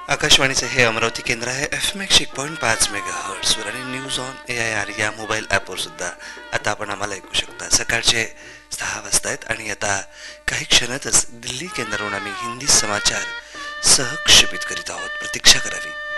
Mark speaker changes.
Speaker 1: आकाशवाणीचे हे अमरावती केंद्र आहे. FM 101.5 मेगाहर्ट्झवर आणि न्यूज ऑन AIR या मोबाईल ॲपवर सुद्धा आता आपण आम्हाला ऐकू शकता. सकाळचे 6 वाजता आहेत आणि आता काही क्षणातच दिल्ली केंद्रावरून आम्ही हिंदी समाचार सहक्षेपित करीत आहोत. प्रतीक्षा करावी.